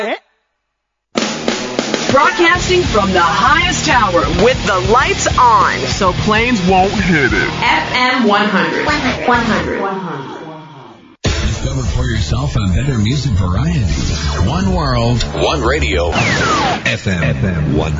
Broadcasting from the highest tower with the lights on, so planes won't hit it. FM 100. 100. Discover for yourself a better music variety. One world, one radio. FM 100.